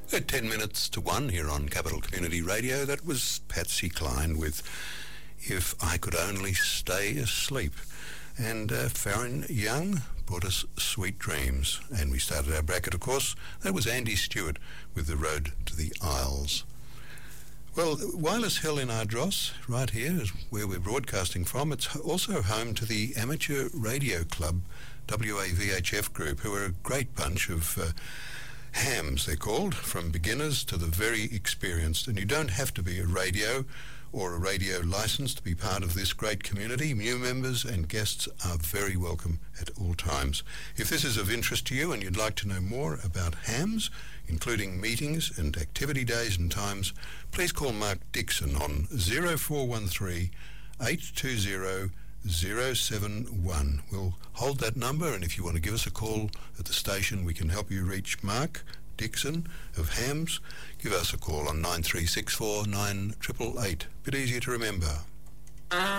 At 10 minutes to 1 here on Capital Community Radio, that was Patsy Cline with If I Could Only Stay Asleep. And Farron Young brought us Sweet Dreams. And we started our bracket, of course. That was Andy Stewart with The Road to the Isles. Well, Wireless Hill in Ardross, right here, is where we're broadcasting from. It's also home to the Amateur Radio Club, WAVHF group, who are a great bunch of hams, they're called, from beginners to the very experienced. And you don't have to be a radio or a radio license to be part of this great community. New members and guests are very welcome at all times. If this is of interest to you and you'd like to know more about hams, including meetings and activity days and times, please call Mark Dixon on 0413 820 071. We'll hold that number, and if you want to give us a call at the station, we can help you reach Mark Dixon of Hams. Give us a call on 9364 9888. Bit easier to remember.